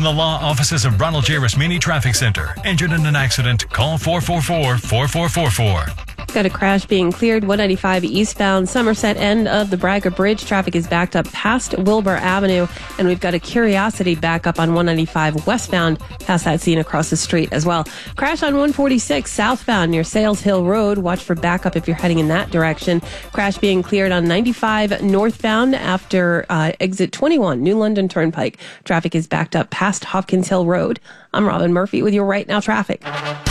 From the law offices of Ronald J. Rasmini Traffic Center. Injured in an accident? Call 444-4444. Got a crash being cleared, 195 eastbound, Somerset end of the Braga Bridge. Traffic is backed up past Wilbur Avenue, and we've got a Curiosity back up on 195 westbound, past that scene across the street as well. Crash on 146 southbound near Sales Hill Road. Watch for backup if you're heading in that direction. Crash being cleared on 95 northbound after exit 21, New London Turnpike. Traffic is backed up past Hopkins Hill Road. I'm Robin Murphy with your Right Now traffic.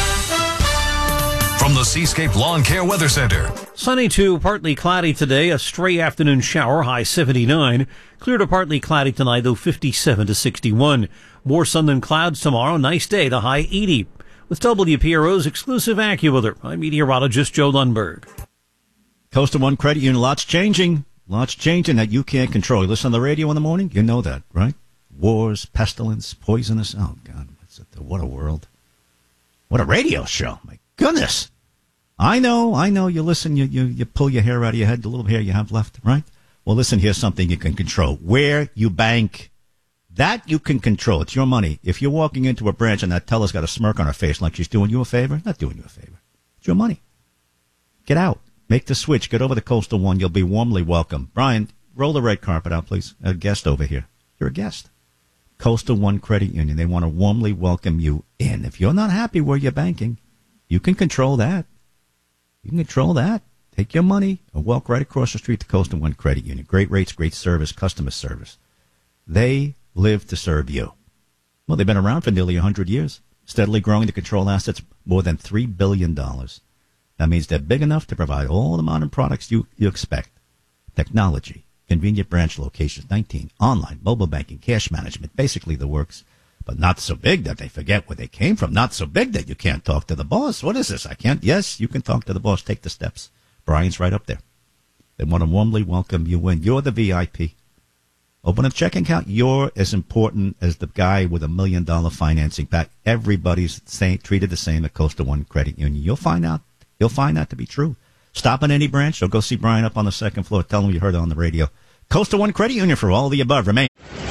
From the Seascape Lawn Care Weather Center. Sunny to partly cloudy today, a stray afternoon shower, high 79. Clear to partly cloudy tonight, though 57 to 61. More sun than clouds tomorrow, nice day, the high 80. With WPRO's exclusive AccuWeather, I'm meteorologist Joe Lundberg. Coastal One Credit Union, lots changing that you can't control. You listen on the radio in the morning, you know that, right? Wars, pestilence, poisonous. Oh, God, what a world. What a radio show. My goodness. I know. You listen, you pull your hair out of your head, the little hair you have left, right? Well, listen, here's something you can control. Where you bank, that you can control. It's your money. If you're walking into a branch and that teller's got a smirk on her face like she's doing you a favor, not doing you a favor. It's your money. Get out. Make the switch. Get over to Coastal One. You'll be warmly welcome. Brian, roll the red carpet out, please. A guest over here. You're a guest. Coastal One Credit Union. They want to warmly welcome you in. If you're not happy where you're banking, you can control that. You can control that. Take your money and walk right across the street to Coastal One Credit Union. Great rates, great service, customer service. They live to serve you. Well, they've been around for nearly 100 years, steadily growing to control assets more than $3 billion. That means they're big enough to provide all the modern products you expect. Technology, convenient branch locations, 19, online, mobile banking, cash management, basically the works. But not so big that they forget where they came from. Not so big that you can't talk to the boss. What is this? I can't. Yes, you can talk to the boss. Take the steps. Brian's right up there. They want to warmly welcome you in. You're the VIP. Open a checking account. You're as important as the guy with $1 million financing pack. Everybody's treated the same at Coastal One Credit Union. You'll find out to be true. Stop in any branch or go see Brian up on the second floor. Tell him you heard it on the radio. Coastal One Credit Union for all the above. Remain.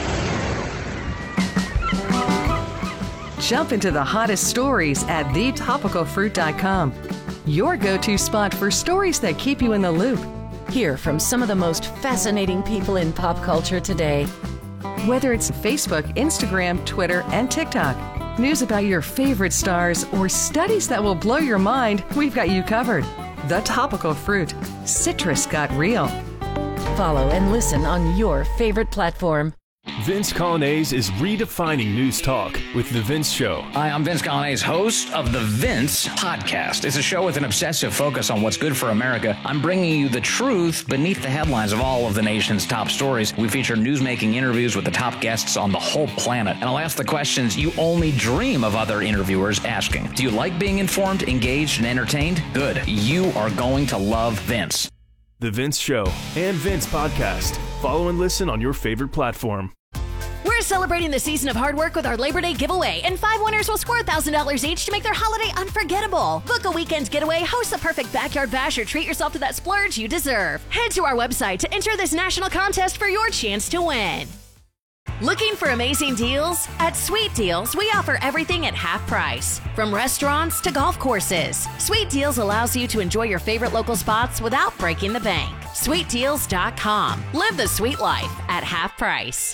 Jump into the hottest stories at thetopicalfruit.com. Your go-to spot for stories that keep you in the loop. Hear from some of the most fascinating people in pop culture today. Whether it's Facebook, Instagram, Twitter, and TikTok, news about your favorite stars, or studies that will blow your mind, we've got you covered. The Topical Fruit. Citrus got real. Follow and listen on your favorite platform. Vince Coglianese is redefining news talk with The Vince Show. Hi, I'm Vince Coglianese, host of The Vince Podcast. It's a show with an obsessive focus on what's good for America. I'm bringing you the truth beneath the headlines of all of the nation's top stories. We feature newsmaking interviews with the top guests on the whole planet. And I'll ask the questions you only dream of other interviewers asking. Do you like being informed, engaged, and entertained? Good. You are going to love Vince. The Vince Show and Vince Podcast. Follow and listen on your favorite platform. We're celebrating the season of hard work with our Labor Day giveaway, and 5 winners will score $1,000 each to make their holiday unforgettable. Book a weekend getaway, host the perfect backyard bash, or treat yourself to that splurge you deserve. Head to our website to enter this national contest for your chance to win. Looking for amazing deals? At Sweet Deals, we offer everything at half price. From restaurants to golf courses, Sweet Deals allows you to enjoy your favorite local spots without breaking the bank. SweetDeals.com. Live the sweet life at half price.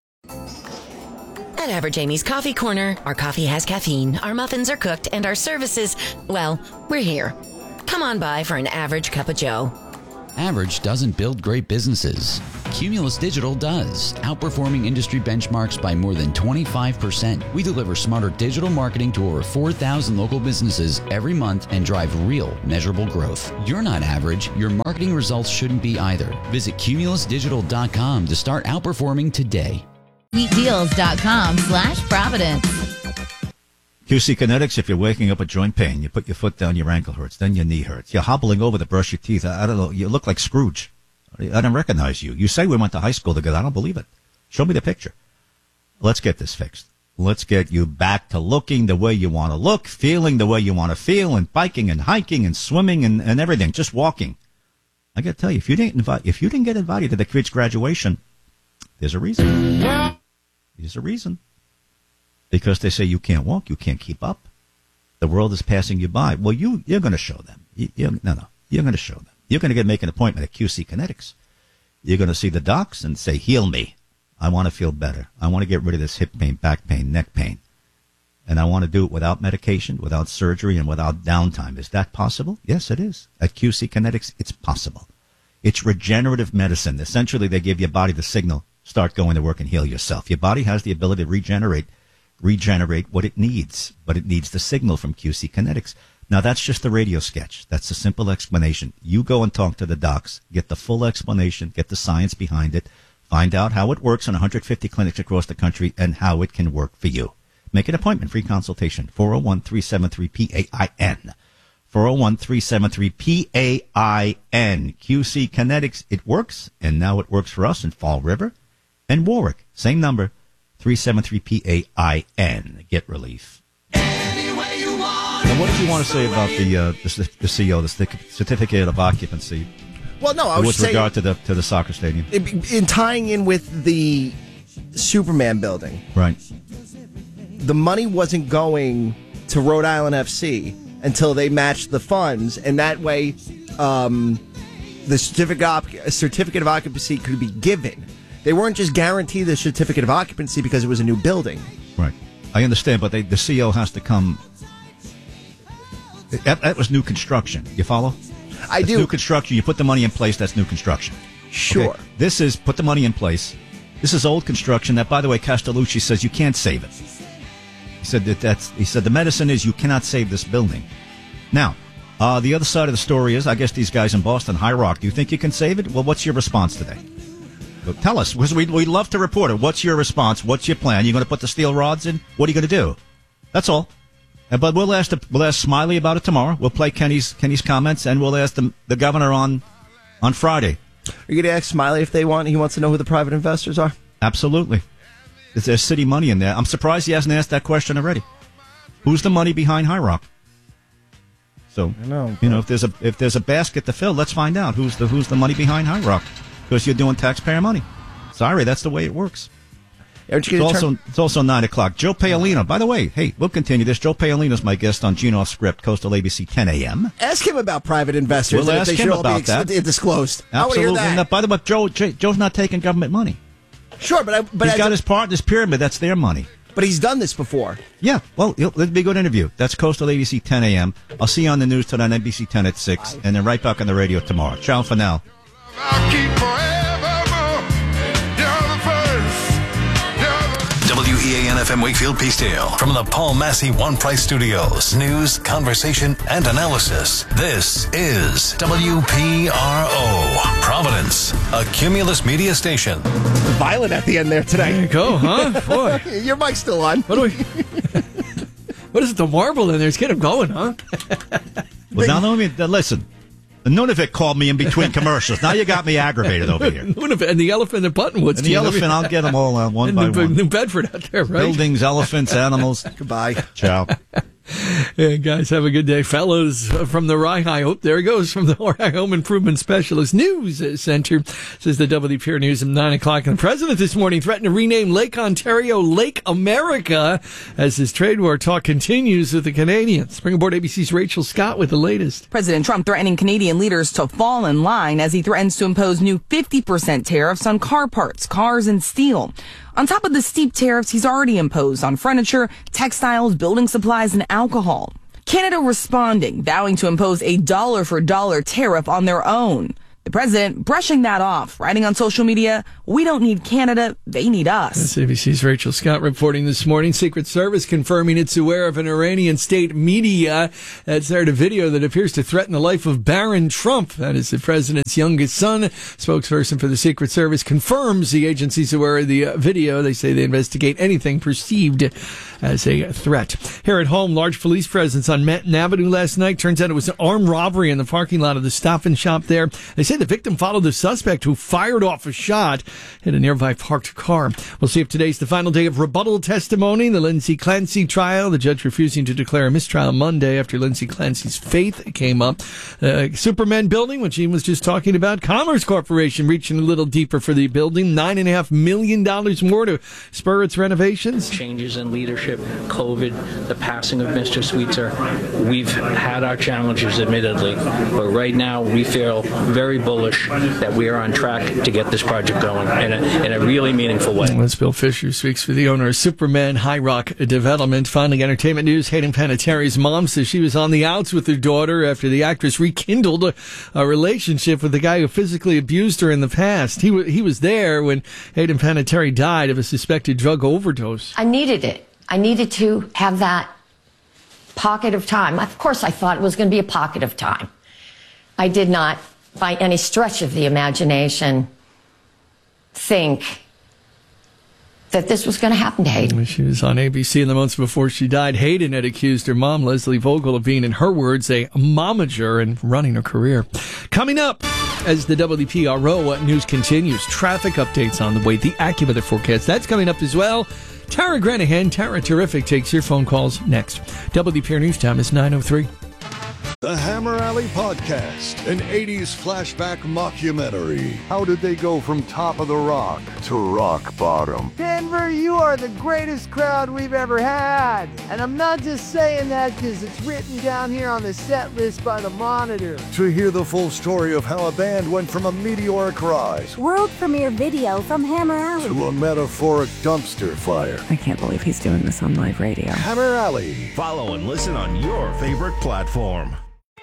At Average Amy's Coffee Corner, our coffee has caffeine, our muffins are cooked, and our services, well, we're here. Come on by for an average cup of joe. Average doesn't build great businesses. Cumulus Digital does, outperforming industry benchmarks by more than 25%. We deliver smarter digital marketing to over 4,000 local businesses every month and drive real, measurable growth. You're not average. Your marketing results shouldn't be either. Visit cumulusdigital.com to start outperforming today. SweetDeals.com/Providence. QC Kinetics, if you're waking up with joint pain, you put your foot down, your ankle hurts, then your knee hurts. You're hobbling over to brush your teeth. I don't know. You look like Scrooge. I don't recognize you. You say we went to high school together. I don't believe it. Show me the picture. Let's get this fixed. Let's get you back to looking the way you want to look, feeling the way you want to feel, and biking and hiking and swimming and everything. Just walking. I got to tell you, if you didn't get invited to the kids' graduation, there's a reason. There's a reason. because they say you can't walk, you can't keep up. The world is passing you by. Well, you're going to show them. You're going to show them. You're going to make an appointment at QC Kinetics. You're going to see the docs and say, heal me. I want to feel better. I want to get rid of this hip pain, back pain, neck pain. And I want to do it without medication, without surgery, and without downtime. Is that possible? Yes, it is. At QC Kinetics, it's possible. It's regenerative medicine. Essentially, they give your body the signal, start going to work and heal yourself. Your body has the ability to regenerate what it needs, but it needs the signal from QC Kinetics. Now, that's just the radio sketch. That's a simple explanation. You go and talk to the docs, get the full explanation, get the science behind it, find out how it works in 150 clinics across the country and how it can work for you. Make an appointment, free consultation, 401-373-PAIN. 401-373-PAIN. QC Kinetics, it works, and now it works for us in Fall River and Warwick. Same number, 373-PAIN. Get relief. Now, what did you want to say about the CO, the certificate of occupancy? Well, no, I was saying, with regard to the soccer stadium, in tying in with the Superman building, right? The money wasn't going to Rhode Island FC until they matched the funds, and that way, the certificate of occupancy could be given. They weren't just guaranteed the certificate of occupancy because it was a new building. Right. I understand, but the CO has to come. That was new construction. You follow? That's new construction. You put the money in place, that's new construction. Sure. Okay? This is put the money in place. This is old construction that, by the way, Castellucci says you can't save it. He said he said the medicine is you cannot save this building. Now, the other side of the story is, I guess these guys in Boston, High Rock, do you think you can save it? Well, what's your response today? Tell us, because we'd love to report it. What's your response? What's your plan? You going to put the steel rods in? What are you going to do? That's all. But we'll ask Smiley about it tomorrow. We'll play Kenny's comments, and we'll ask the governor on Friday. Are you going to ask Smiley if he wants to know who the private investors are? Absolutely. There's city money in there. I'm surprised he hasn't asked that question already. Who's the money behind High Rock? So, if there's a basket to fill, let's find out who's the money behind High Rock, because you're doing taxpayer money. Sorry, that's the way it works. It's also 9 o'clock. Joe Paolino. By the way, hey, we'll continue this. Joe Paolino's my guest on Gene Off Script, Coastal ABC 10 a.m. Ask him about private investors. We'll ask him about that. Disclosed. Absolutely. I hear that. By the way, Joe's not taking government money. Sure, but he's got his partner's pyramid. That's their money. But he's done this before. Yeah. Well, it'll be a good interview. That's Coastal ABC 10 a.m. I'll see you on the news tonight on NBC 10 at 6, and then right back on the radio tomorrow. Ciao for now. WEAN-FM Wakefield Peacedale from the Paul Massey One Price Studios. News, conversation, and analysis. This is WPRO, Providence, a Cumulus media station. Violent at the end there today. There you go, huh? Boy. Your mic's still on. What is it, the marble in there? It's getting him going, huh? Well, now listen. The Nunavut called me in between commercials. Now you got me aggravated over here. Nunavut and the elephant in Buttonwoods. And the elephant, I'll get them all one by one. New Bedford out there, right? Buildings, elephants, animals. Goodbye. Ciao. Yeah, guys, have a good day. Fellows from the Rye there he goes from the Rye Home Improvement Specialist News Center. This is the WPR News at 9 o'clock. And the president this morning threatened to rename Lake Ontario Lake America as his trade war talk continues with the Canadians. Bring aboard ABC's Rachel Scott with the latest. President Trump threatening Canadian leaders to fall in line as he threatens to impose new 50% tariffs on car parts, cars, and steel. On top of the steep tariffs he's already imposed on furniture, textiles, building supplies, and alcohol. Canada responding, vowing to impose a dollar-for-dollar tariff on their own. The president brushing that off, writing on social media, "We don't need Canada, they need us." That's ABC's Rachel Scott reporting this morning. Secret Service confirming it's aware of an Iranian state media that aired a video that appears to threaten the life of Barron Trump. That is the president's youngest son. Spokesperson for the Secret Service confirms the agency's aware of the video. They say they investigate anything perceived as a threat. Here at home, large police presence on Manton Avenue last night. Turns out it was an armed robbery in the parking lot of the Stop and Shop there. They say The victim followed the suspect who fired off a shot at a nearby parked car. We'll see if today's the final day of rebuttal testimony in the Lindsay Clancy trial. The judge refusing to declare a mistrial Monday after Lindsay Clancy's faith came up. Superman building, which he was just talking about. Commerce Corporation reaching a little deeper for the building. $9.5 million more to spur its renovations. Changes in leadership, COVID, the passing of Mr. Sweetser. We've had our challenges, admittedly, but right now we feel very bullish that we are on track to get this project going in a really meaningful way. That's Bill Fisher speaks for the owner of Superman High Rock Development. Finally, entertainment news. Hayden Panettiere's mom says she was on the outs with her daughter after the actress rekindled a relationship with the guy who physically abused her in the past. He was there when Hayden Panettiere died of a suspected drug overdose. I needed it. I needed to have that pocket of time. Of course, I thought it was going to be a pocket of time. I did not, by any stretch of the imagination, think that this was going to happen to Hayden. She was on ABC in the months before she died. Hayden had accused her mom, Leslie Vogel, of being, in her words, a momager and running her career. Coming up, as the WPRO news continues, traffic updates on the way, the AccuWeather forecast. That's coming up as well. Tara Granahan, Tara Terrific, takes your phone calls next. WPR News Time is 9:03. The Hammer Alley Podcast, an 80s flashback mockumentary. How did they go from top of the rock to rock bottom? Denver, you are the greatest crowd we've ever had. And I'm not just saying that because it's written down here on the set list by the Monitor. To hear the full story of how a band went from a meteoric rise, world premiere video from Hammer Alley, to a metaphoric dumpster fire. I can't believe he's doing this on live radio. Hammer Alley. Follow and listen on your favorite platform.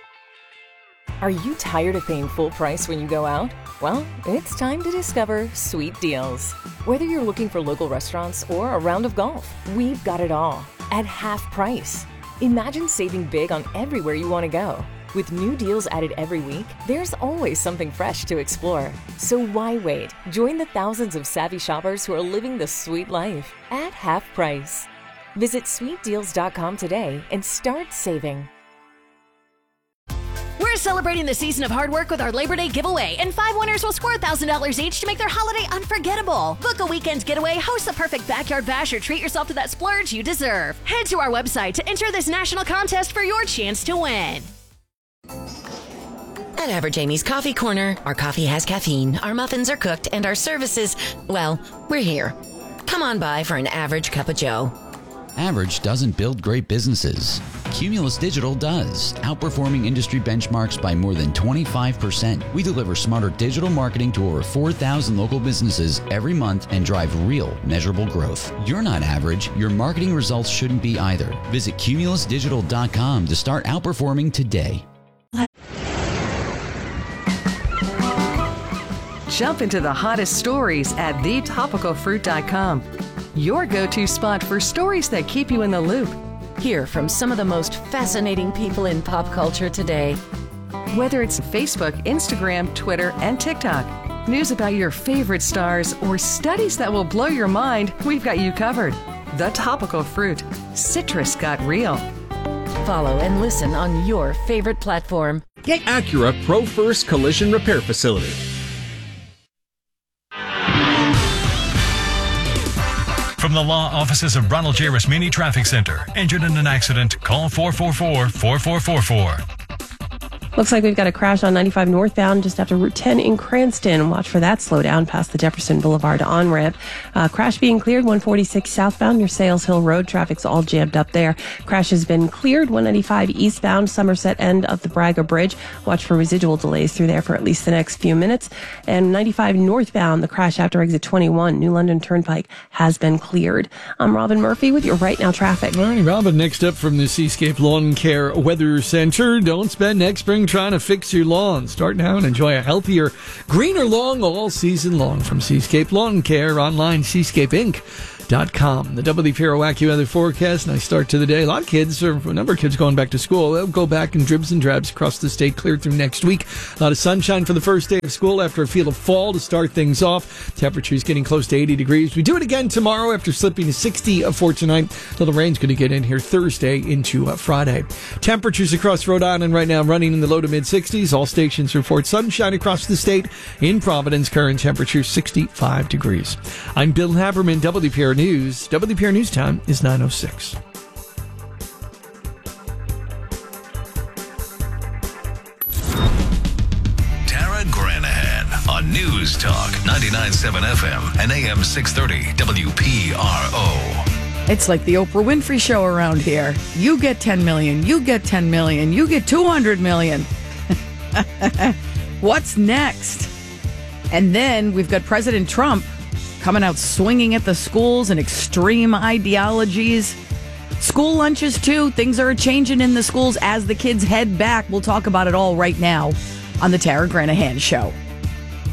Are you tired of paying full price when you go out? Well, it's time to discover Sweet Deals. Whether you're looking for local restaurants or a round of golf, we've got it all at half price. Imagine saving big on everywhere you want to go. With new deals added every week, there's always something fresh to explore. So why wait? Join the thousands of savvy shoppers who are living the sweet life at half price. Visit sweetdeals.com today and start saving. We're celebrating the season of hard work with our Labor Day giveaway, and 5 winners will score $1,000 each to make their holiday unforgettable. Book a weekend getaway, host the perfect backyard bash, or treat yourself to that splurge you deserve. Head to our website to enter this national contest for your chance to win. At Average Amy's Coffee Corner, our coffee has caffeine, our muffins are cooked, and our services, well, we're here. Come on by for an average cup of joe. Average doesn't build great businesses. Cumulus Digital does, outperforming industry benchmarks by more than 25%. We deliver smarter digital marketing to over 4,000 local businesses every month and drive real, measurable growth. You're not average. Your marketing results shouldn't be either. Visit cumulusdigital.com to start outperforming today. Jump into the hottest stories at thetopicalfruit.com. Your go-to spot for stories that keep you in the loop. Hear from some of the most fascinating people in pop culture today. Whether it's Facebook, Instagram, Twitter, and TikTok, news about your favorite stars, or studies that will blow your mind, we've got you covered. The Topical Fruit. Citrus got real. Follow and listen on your favorite platform. Get Acura Pro First Collision Repair Facility. From the law offices of Ronald J. Rasmini Traffic Center. Injured in an accident? Call 444-4444. Looks like we've got a crash on 95 northbound just after Route 10 in Cranston. Watch for that slowdown past the Jefferson Boulevard on-ramp. Crash being cleared, 146 southbound near Sales Hill Road. Traffic's all jammed up there. Crash has been cleared, 195 eastbound, Somerset end of the Braga Bridge. Watch for residual delays through there for at least the next few minutes. And 95 northbound, the crash after exit 21, New London Turnpike, has been cleared. I'm Robin Murphy with your Right Now traffic. All right, Robin, next up from the Seascape Lawn Care Weather Center. Don't spend next spring trying to fix your lawn. Start now and enjoy a healthier, greener lawn all season long from Seascape Lawn Care. Online, seascapeinc.com. WPRO.com. The WPRO AccuWeather forecast. Nice start to the day. A number of kids going back to school. They'll go back in dribs and drabs across the state, clear through next week. A lot of sunshine for the first day of school after a feel of fall to start things off. Temperatures getting close to 80 degrees. We do it again tomorrow after slipping to 60 for tonight. Little rain's going to get in here Thursday into Friday. Temperatures across Rhode Island right now running in the low to mid 60s. All stations report sunshine across the state. In Providence, current temperature 65 degrees. I'm Bill Haberman, WPR News. WPR News time is 9:06. Tara Granahan on News Talk 99.7 FM and AM 630 WPRO. It's like the Oprah Winfrey Show around here. You get 10 million, you get 10 million, you get 200 million. What's next? And then we've got President Trump coming out swinging at the schools and extreme ideologies. School lunches, too. Things are changing in the schools as the kids head back. We'll talk about it all right now on the Tara Granahan Show.